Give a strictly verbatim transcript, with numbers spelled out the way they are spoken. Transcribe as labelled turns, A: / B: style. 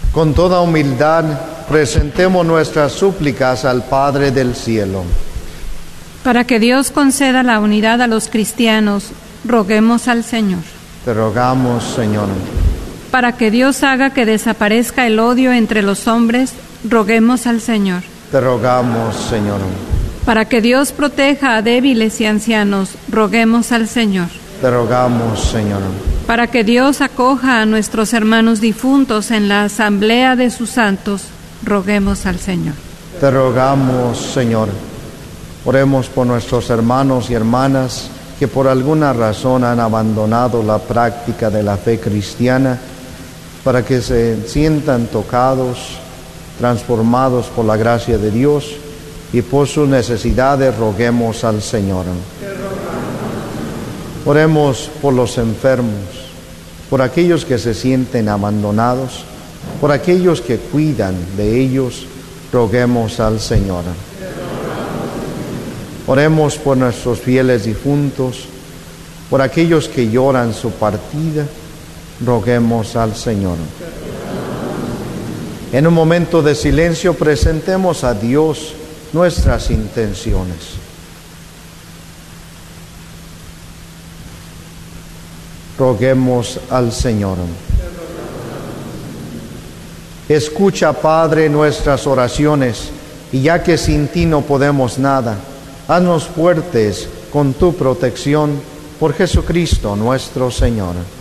A: Con toda humildad, presentemos nuestras súplicas al Padre del cielo.
B: Para que Dios conceda la unidad a los cristianos, roguemos al Señor.
A: Te rogamos, Señor.
B: Para que Dios haga que desaparezca el odio entre los hombres, roguemos al Señor.
A: Te rogamos, Señor.
B: Para que Dios proteja a débiles y ancianos, roguemos al Señor.
A: Te rogamos, Señor.
B: Para que Dios acoja a nuestros hermanos difuntos en la asamblea de sus santos, roguemos al Señor.
A: Te rogamos, Señor. Oremos por nuestros hermanos y hermanas que por alguna razón han abandonado la práctica de la fe cristiana, para que se sientan tocados, transformados por la gracia de Dios, y por sus necesidades roguemos al Señor. Oremos por los enfermos, por aquellos que se sienten abandonados, por aquellos que cuidan de ellos, roguemos al Señor. Oremos por nuestros fieles difuntos, por aquellos que lloran su partida, roguemos al Señor. En un momento de silencio presentemos a Dios nuestras intenciones. Roguemos al Señor. Escucha, Padre, nuestras oraciones, y ya que sin ti no podemos nada, haznos fuertes con tu protección, por Jesucristo nuestro Señor.